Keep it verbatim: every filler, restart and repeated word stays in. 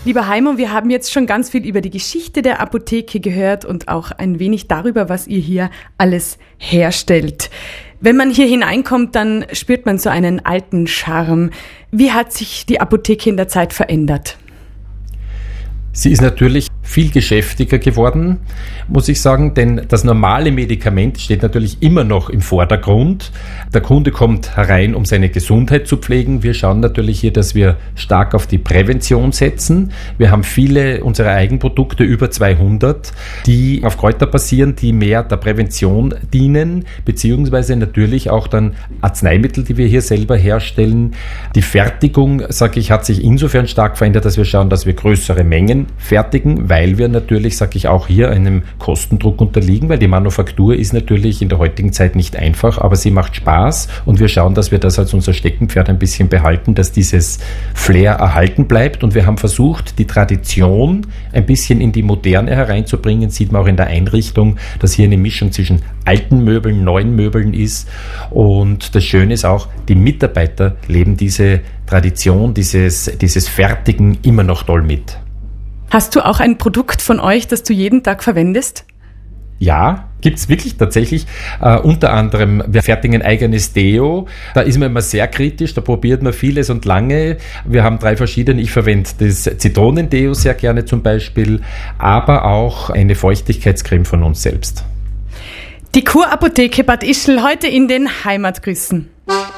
Lieber Heimo, wir haben jetzt schon ganz viel über die Geschichte der Apotheke gehört und auch ein wenig darüber, was ihr hier alles herstellt. Wenn man hier hineinkommt, dann spürt man so einen alten Charme. Wie hat sich die Apotheke in der Zeit verändert? Sie ist natürlich viel geschäftiger geworden, muss ich sagen, denn das normale Medikament steht natürlich immer noch im Vordergrund. Der Kunde kommt herein, um seine Gesundheit zu pflegen. Wir schauen natürlich hier, dass wir stark auf die Prävention setzen. Wir haben viele unserer Eigenprodukte, über zweihundert, die auf Kräuter basieren, die mehr der Prävention dienen, beziehungsweise natürlich auch dann Arzneimittel, die wir hier selber herstellen. Die Fertigung, sage ich, hat sich insofern stark verändert, dass wir schauen, dass wir größere Mengen fertigen, weil wir natürlich, sage ich, auch hier einem Kostendruck unterliegen, weil die Manufaktur ist natürlich in der heutigen Zeit nicht einfach, aber sie macht Spaß und wir schauen, dass wir das als unser Steckenpferd ein bisschen behalten, dass dieses Flair erhalten bleibt, und wir haben versucht, die Tradition ein bisschen in die Moderne hereinzubringen. Sieht man auch in der Einrichtung, dass hier eine Mischung zwischen alten Möbeln, neuen Möbeln ist, und das Schöne ist auch, die Mitarbeiter leben diese Tradition, dieses, dieses Fertigen immer noch toll mit. Hast du auch ein Produkt von euch, das du jeden Tag verwendest? Ja, gibt's wirklich tatsächlich. Äh, unter anderem, wir fertigen ein eigenes Deo. Da ist man immer sehr kritisch, da probiert man vieles und lange. Wir haben drei verschiedene. Ich verwende das Zitronendeo sehr gerne zum Beispiel, aber auch eine Feuchtigkeitscreme von uns selbst. Die Kurapotheke Bad Ischl heute in den Heimatgrüßen.